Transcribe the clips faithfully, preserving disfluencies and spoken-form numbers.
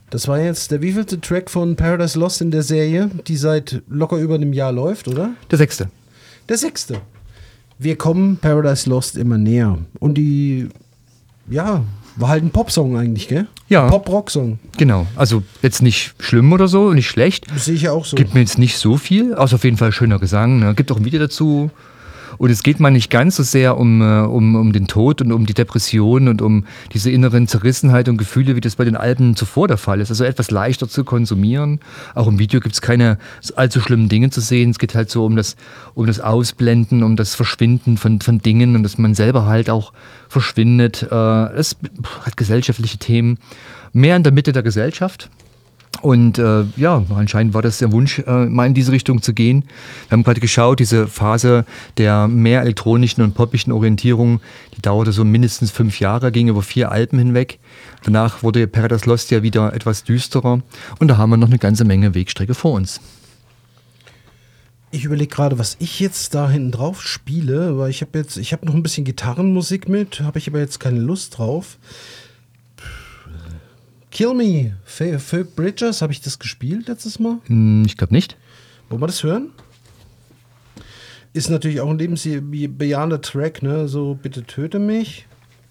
Das war jetzt der wievielte Track von Paradise Lost in der Serie, die seit locker über einem Jahr läuft, oder? Der sechste. Der sechste. Wir kommen Paradise Lost immer näher. Und die, ja, war halt ein Popsong eigentlich, gell? Ja. Pop-Rock-Song. Genau. Also jetzt nicht schlimm oder so, nicht schlecht. Das sehe ich ja auch so. Gibt mir jetzt nicht so viel, außer auf jeden Fall schöner Gesang. Ne? Gibt auch ein Video dazu. Und es geht mal nicht ganz so sehr um, äh, um, um den Tod und um die Depression und um diese inneren Zerrissenheit und Gefühle, wie das bei den Alben zuvor der Fall ist. Also etwas leichter zu konsumieren. Auch im Video gibt es keine allzu schlimmen Dinge zu sehen. Es geht halt so um das, um das Ausblenden, um das Verschwinden von, von Dingen und dass man selber halt auch verschwindet. Äh, es hat gesellschaftliche Themen. Mehr in der Mitte der Gesellschaft. Und äh, ja, anscheinend war das der Wunsch, äh, mal in diese Richtung zu gehen. Wir haben gerade geschaut, diese Phase der mehr elektronischen und poppischen Orientierung, die dauerte so mindestens fünf Jahre, ging über vier Alben hinweg. Danach wurde Paradise Lost ja wieder etwas düsterer und da haben wir noch eine ganze Menge Wegstrecke vor uns. Ich überlege gerade, was ich jetzt da hinten drauf spiele, weil ich habe jetzt, ich habe noch ein bisschen Gitarrenmusik mit, habe ich aber jetzt keine Lust drauf. Kill Me, Phoebe Bridgers, habe ich das gespielt letztes Mal? Ich glaube nicht. Wollen wir das hören? Ist natürlich auch ein lebensbejahender Track, ne? So, bitte töte mich.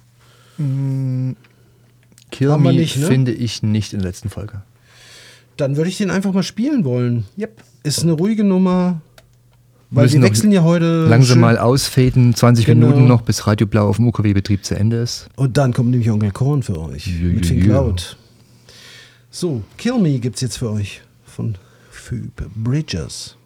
Kill Haben wir Me nicht, ne? finde ich nicht in der letzten Folge. Dann würde ich den einfach mal spielen wollen. Yep. Ist eine ruhige Nummer. Weil Müssen wir noch wechseln ja heute. Langsam schön- mal ausfaden, zwanzig Genau. Minuten noch, bis Radio Blau auf dem U K W-Betrieb zu Ende ist. Und dann kommt nämlich Onkel Korn für euch. Ja, mit ja, Think ja. Loud. So, Kill Me gibt's jetzt für euch. Von Phoebe Bridgers.